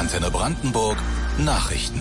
Antenne Brandenburg Nachrichten.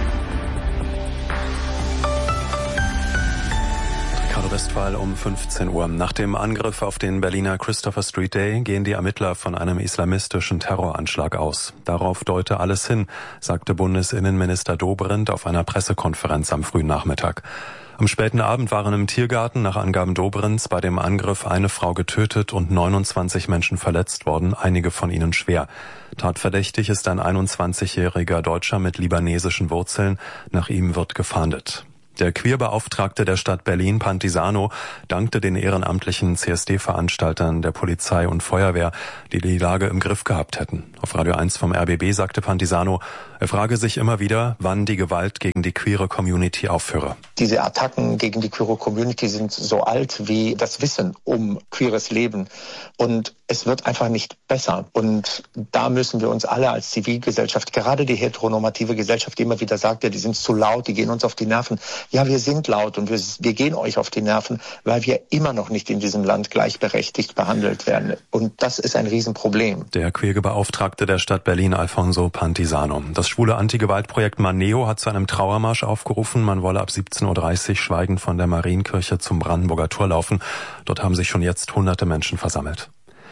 Ricardo Westphal um 15 Uhr. Nach dem Angriff auf den Berliner Christopher Street Day gehen die Ermittler von einem islamistischen Terroranschlag aus. Darauf deute alles hin, sagte Bundesinnenminister Dobrindt auf einer Pressekonferenz am frühen Nachmittag. Am späten Abend waren im Tiergarten nach Angaben Dobrindts bei dem Angriff eine Frau getötet und 29 Menschen verletzt worden, einige von ihnen schwer. Tatverdächtig ist ein 21-jähriger Deutscher mit libanesischen Wurzeln. Nach ihm wird gefahndet. Der Queerbeauftragte der Stadt Berlin, Pantisano, dankte den ehrenamtlichen CSD-Veranstaltern der Polizei und Feuerwehr, die die Lage im Griff gehabt hätten. Auf Radio 1 vom RBB sagte Pantisano, er frage sich immer wieder, wann die Gewalt gegen die queere Community aufhöre. Diese Attacken gegen die queere Community sind so alt wie das Wissen um queeres Leben. Und es wird einfach nicht besser. Und da müssen wir uns alle als Zivilgesellschaft, gerade die heteronormative Gesellschaft, die immer wieder sagt, ja, die sind zu laut, die gehen uns auf die Nerven. Ja, wir sind laut und wir gehen euch auf die Nerven, weil wir immer noch nicht in diesem Land gleichberechtigt behandelt werden. Und das ist ein Riesenproblem. Der Queerbeauftragte der Stadt Berlin, Alfonso Pantisano. Das schwule Anti-Gewalt-Projekt Maneo hat zu einem Trauermarsch aufgerufen. Man wolle ab 17.30 Uhr schweigend von der Marienkirche zum Brandenburger Tor laufen. Dort haben sich schon jetzt hunderte Menschen versammelt.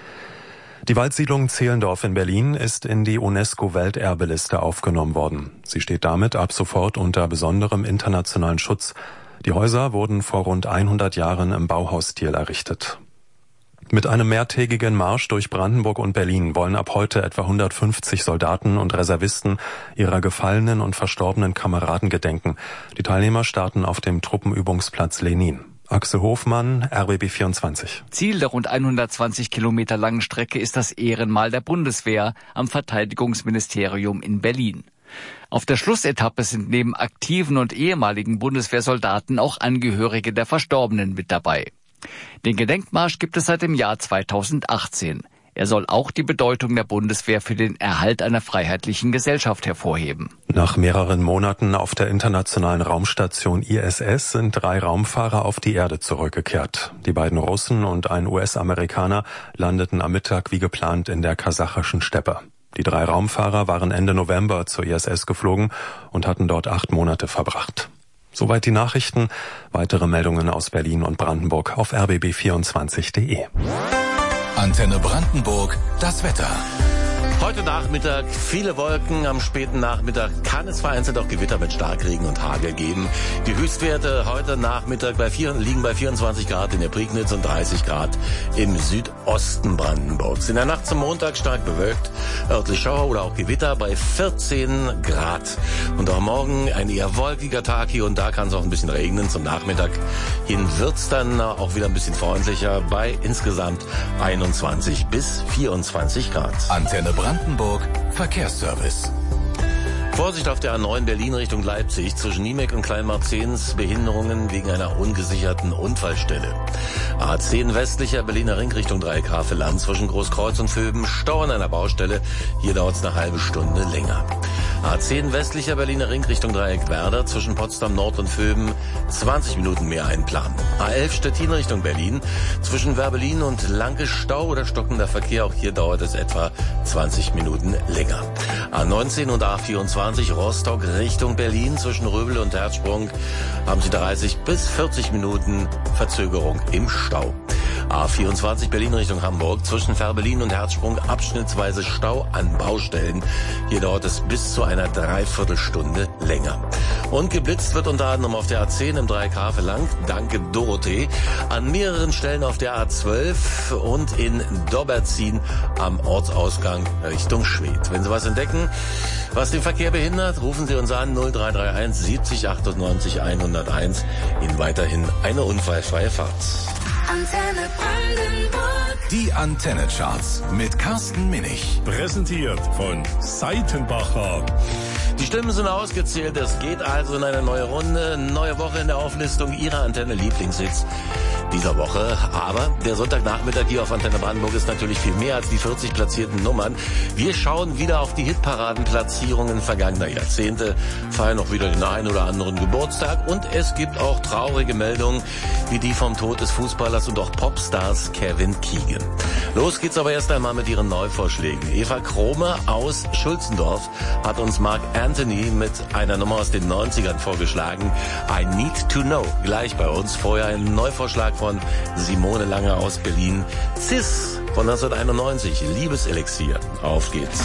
Die Waldsiedlung Zehlendorf in Berlin ist in die UNESCO-Welterbeliste aufgenommen worden. Sie steht damit ab sofort unter besonderem internationalen Schutz. Die Häuser wurden vor rund 100 Jahren im Bauhausstil errichtet. Mit einem mehrtägigen Marsch durch Brandenburg und Berlin wollen ab heute etwa 150 Soldaten und Reservisten ihrer gefallenen und verstorbenen Kameraden gedenken. Die Teilnehmer starten auf dem Truppenübungsplatz Lenin. Axel Hofmann, RBB 24. Ziel der rund 120 Kilometer langen Strecke ist das Ehrenmal der Bundeswehr am Verteidigungsministerium in Berlin. Auf der Schlussetappe sind neben aktiven und ehemaligen Bundeswehrsoldaten auch Angehörige der Verstorbenen mit dabei. Den Gedenkmarsch gibt es seit dem Jahr 2018. Er soll auch die Bedeutung der Bundeswehr für den Erhalt einer freiheitlichen Gesellschaft hervorheben. Nach mehreren Monaten auf der internationalen Raumstation ISS sind 3 Raumfahrer auf die Erde zurückgekehrt. Die beiden Russen und ein US-Amerikaner landeten am Mittag wie geplant in der kasachischen Steppe. Die 3 Raumfahrer waren Ende November zur ISS geflogen und hatten dort 8 Monate verbracht. Soweit die Nachrichten. Weitere Meldungen aus Berlin und Brandenburg auf rbb24.de. Antenne Brandenburg, das Wetter. Heute Nachmittag viele Wolken, am späten Nachmittag kann es vereinzelt auch Gewitter mit Starkregen und Hagel geben. Die Höchstwerte heute Nachmittag liegen bei 24 Grad in der Prignitz und 30 Grad im Südosten Brandenburgs. In der Nacht zum Montag stark bewölkt, örtlich Schauer oder auch Gewitter bei 14 Grad. Und auch morgen ein eher wolkiger Tag, hier und da kann es auch ein bisschen regnen. Zum Nachmittag hin wird's dann auch wieder ein bisschen freundlicher bei insgesamt 21 bis 24 Grad. Antenne Brandenburg Verkehrsservice. Vorsicht auf der A9 Berlin Richtung Leipzig, zwischen Niemek und Kleinmarzens Behinderungen wegen einer ungesicherten Unfallstelle. A10 westlicher Berliner Ring Richtung Dreieck-Havelland, zwischen Großkreuz und Vöben Stau an einer Baustelle, hier dauert es eine halbe Stunde länger. A10 westlicher Berliner Ring Richtung Dreieck-Werder, zwischen Potsdam Nord und Vöben 20 Minuten mehr einplanen. A11 Stettin Richtung Berlin, zwischen Werbelin und Lanke Stau oder stockender Verkehr, auch hier dauert es etwa 20 Minuten länger. A19 und A24 Rostock Richtung Berlin, zwischen Röbel und Herzsprung haben Sie 30 bis 40 Minuten Verzögerung im Stau. A24 Berlin Richtung Hamburg, zwischen Fährberlin und Herzsprung abschnittsweise Stau an Baustellen. Hier dauert es bis zu einer Dreiviertelstunde länger. Und geblitzt wird unter anderem auf der A10 im Dreieck-Havelland, danke Dorothee, an mehreren Stellen auf der A12 und in Dobberzin am Ortsausgang Richtung Schwedt. Wenn Sie was entdecken, was den Verkehr behindert, rufen Sie uns an 0331 70 98 101. Ihnen weiterhin eine unfallfreie Fahrt. Antenne Brandenburg. Die Antenne-Charts mit Carsten Minich. Präsentiert von Seitenbacher. Die Stimmen sind ausgezählt. Es geht also in eine neue Runde, neue Woche in der Auflistung Ihrer Antenne-Lieblingshits. dieser Woche. Aber der Sonntagnachmittag hier auf Antenne Brandenburg ist natürlich viel mehr als die 40 platzierten Nummern. Wir schauen wieder auf die Hitparadenplatzierungen vergangener Jahrzehnte, feiern noch wieder den einen oder anderen Geburtstag und es gibt auch traurige Meldungen wie die vom Tod des Fußballers und auch Popstars Kevin Keegan. Los geht's aber erst einmal mit ihren Neuvorschlägen. Eva Krome aus Schulzendorf hat uns Mark Anthony mit einer Nummer aus den 90ern vorgeschlagen. I Need to Know. Gleich bei uns. Vorher ein Neuvorschlag von Simone Lange aus Berlin. Cis von 1991. Liebeselixier. Auf geht's.